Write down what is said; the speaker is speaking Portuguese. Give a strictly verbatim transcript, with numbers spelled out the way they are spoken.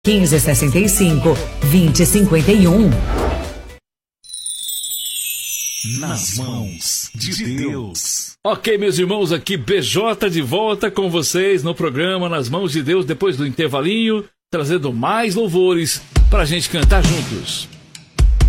quinze sessenta e cinco, vinte cinquenta e um. Nas mãos de Deus. Ok, meus irmãos, aqui B J de volta com vocês no programa Nas Mãos de Deus, depois do intervalinho, trazendo mais louvores pra gente cantar juntos.